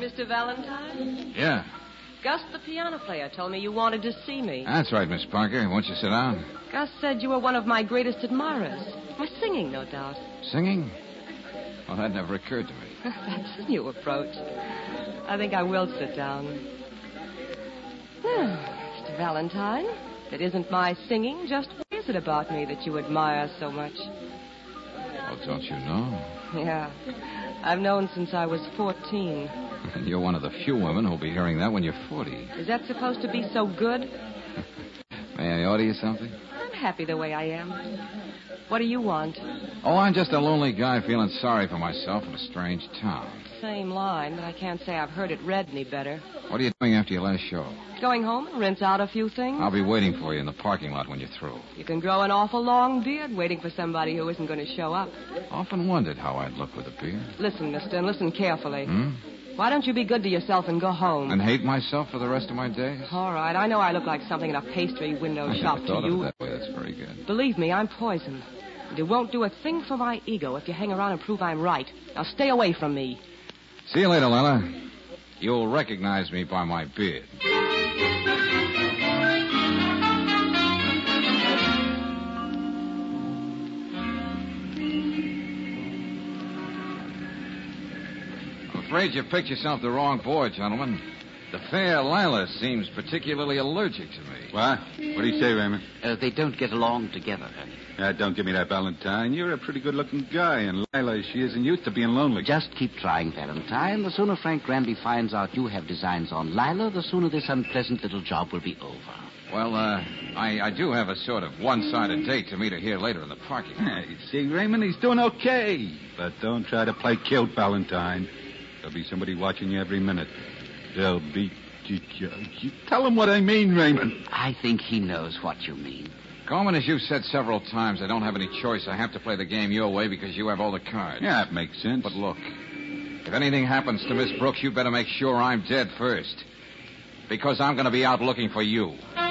Mr. Valentine? Yeah. Gus, the piano player, told me you wanted to see me. That's right, Miss Parker. Won't you sit down? Gus said you were one of my greatest admirers. My singing, no doubt. Singing? Well, that never occurred to me. That's a new approach. I think I will sit down. Mr. Valentine, if it isn't my singing, just what is it about me that you admire so much? Well, don't you know? Yeah. I've known since I was 14. And you're one of the few women who'll be hearing that when you're 40. Is that supposed to be so good? May I order you something? I'm happy the way I am. What do you want? Oh, I'm just a lonely guy feeling sorry for myself in a strange town. Same line, but I can't say I've heard it read any better. What are you doing after your last show? Going home and rinse out a few things? I'll be waiting for you in the parking lot when you're through. You can grow an awful long beard waiting for somebody who isn't going to show up. Often wondered how I'd look with a beard. Listen, mister, and listen carefully. Why don't you be good to yourself and go home? And hate myself for the rest of my days? All right, I know I look like something in a pastry window shop to thought you. of it that way. That's very good. Believe me, I'm poison. And it won't do a thing for my ego if you hang around and prove I'm right. Now stay away from me. See you later, Lila. You'll recognize me by my beard. I'm afraid you picked yourself the wrong boy, gentlemen. The fair Lila seems particularly allergic to me. What? What do you say, Raymond? They don't get along together, honey. Don't give me that, Valentine. You're a pretty good-looking guy, and Lila, she isn't used to being lonely. Just keep trying, Valentine. The sooner Frank Granby finds out you have designs on Lila, the sooner this unpleasant little job will be over. Well, I do have a sort of one-sided date to meet her here later in the parking lot. You see, Raymond, he's doing okay. But don't try to play cute, Valentine. There'll be somebody watching you every minute. There'll be... You tell him what I mean, Raymond. I think he knows what you mean. Coleman, as you've said several times, I don't have any choice. I have to play the game your way because you have all the cards. Yeah, that makes sense. But look, if anything happens to Miss Brooks, you better make sure I'm dead first. Because I'm going to be out looking for you.